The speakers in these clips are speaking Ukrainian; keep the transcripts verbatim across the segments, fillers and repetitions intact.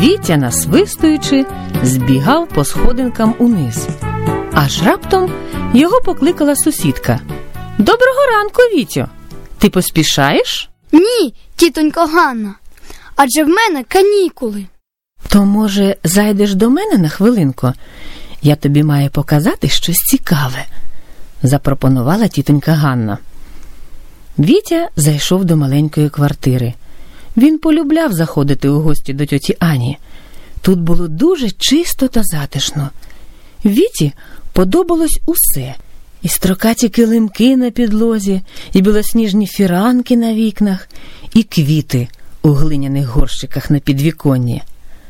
Вітя, насвистуючи, збігав по сходинкам униз. Аж раптом його покликала сусідка. «Доброго ранку, Вітю! Ти поспішаєш?» «Ні, тітонько Ганна, адже в мене канікули». «То, може, зайдеш до мене на хвилинку? Я тобі маю показати щось цікаве», – запропонувала тітонька Ганна. Вітя зайшов до маленької квартири. Він полюбляв заходити у гості до тьоті Ані. Тут було дуже чисто та затишно. Віті подобалось усе. І строкаті килимки на підлозі, і білосніжні фіранки на вікнах, і квіти у глиняних горщиках на підвіконні.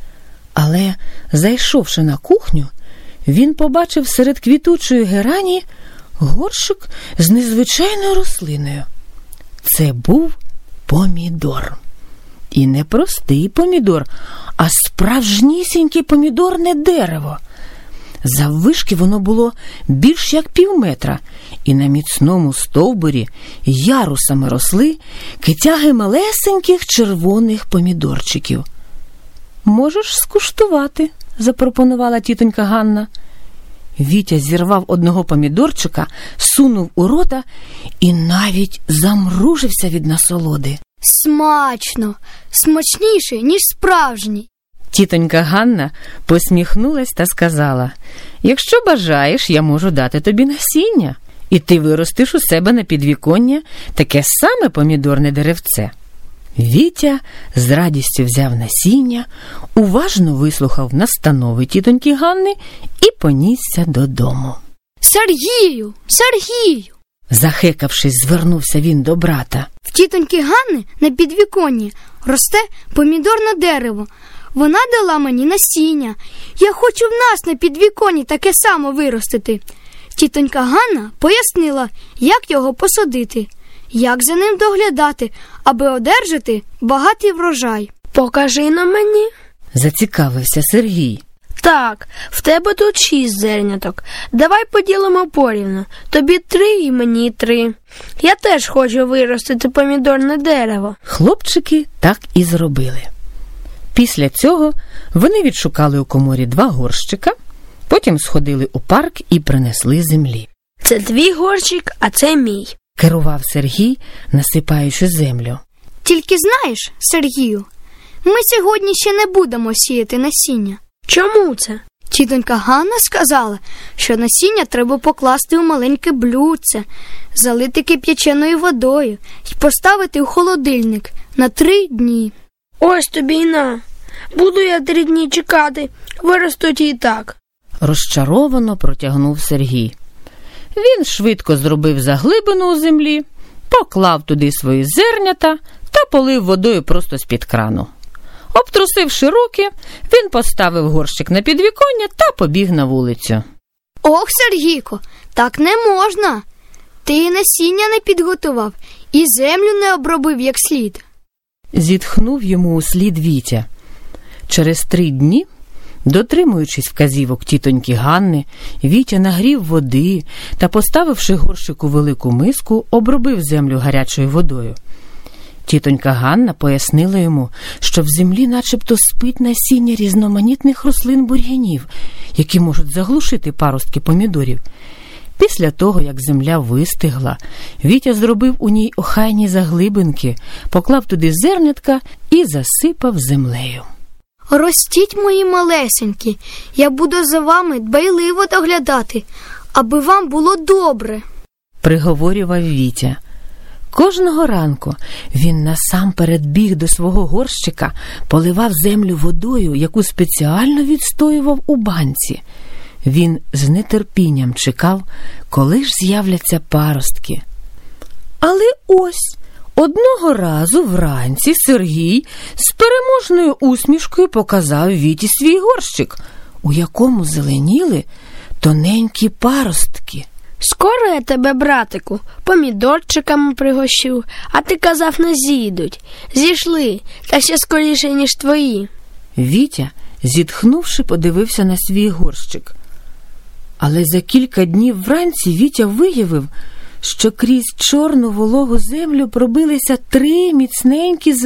Але, зайшовши на кухню, він побачив серед квітучої герані горщик з незвичайною рослиною. Це був помідор. І не простий помідор, а справжнісіньке помідорне дерево. Заввишки воно було більш як півметра, і на міцному стовбурі ярусами росли китяги малесеньких червоних помідорчиків. «Можеш скуштувати», – запропонувала тітонька Ганна. Вітя зірвав одного помідорчика, сунув у рота і навіть замружився від насолоди. «Смачно! Смачніше, ніж справжній!» Тітонька Ганна посміхнулась та сказала: «Якщо бажаєш, я можу дати тобі насіння, і ти виростиш у себе на підвіконня таке саме помідорне деревце». Вітя з радістю взяв насіння, уважно вислухав настанови тітоньки Ганни і понісся додому. «Сергію! Сергію!» Захекавшись, звернувся він до брата. «В тітоньки Ганни на підвіконні росте помідорне дерево. Вона дала мені насіння. Я хочу в нас на підвіконні таке само виростити». Тітонька Ганна пояснила, як його посадити, як за ним доглядати, аби одержати багатий врожай. «Покажи на мені», – зацікавився Сергій. «Так, в тебе тут шість зерняток. Давай поділимо порівну. Тобі три і мені три. Я теж хочу виростити помідорне дерево». Хлопчики так і зробили. Після цього вони відшукали у коморі два горщика, потім сходили у парк і принесли землі. «Це твій горщик, а це мій», – керував Сергій, насипаючи землю. «Тільки знаєш, Сергію, ми сьогодні ще не будемо сіяти насіння». «Чому це?» Тітонька Ганна сказала, що насіння треба покласти у маленьке блюдце, залити кип'яченою водою і поставити у холодильник на три дні. «Ось тобі й на. Буду я три дні чекати, виростуть і так». Розчаровано протягнув Сергій. Він швидко зробив заглибину у землі, поклав туди свої зернята та полив водою просто з-під крану. Обтрусивши руки, він поставив горщик на підвіконня та побіг на вулицю. «Ох, Сергійко, так не можна. Ти насіння не підготував і землю не обробив як слід». Зітхнув йому услід Вітя. Через три дні, дотримуючись вказівок тітоньки Ганни, Вітя нагрів води та, поставивши горщик у велику миску, обробив землю гарячою водою. Тітонька Ганна пояснила йому, що в землі начебто спить насіння різноманітних рослин-бур'янів, які можуть заглушити паростки помідорів. Після того, як земля вистигла, Вітя зробив у ній охайні заглибинки, поклав туди зернятка і засипав землею. «Ростіть, мої малесенькі, я буду за вами дбайливо доглядати, аби вам було добре», – приговорював Вітя. Кожного ранку він насамперед біг до свого горщика, поливав землю водою, яку спеціально відстоював у банці. Він з нетерпінням чекав, коли ж з'являться паростки. Але ось одного разу вранці Сергій з переможною усмішкою показав Віті свій горщик, у якому зеленіли тоненькі паростки. «Скоро я тебе, братику, помідорчиками пригощу, а ти казав, не зійдуть. Зійшли, та ще скоріше, ніж твої». Вітя, зітхнувши, подивився на свій горщик. Але за кілька днів вранці Вітя виявив, що крізь чорну вологу землю пробилися три міцненькі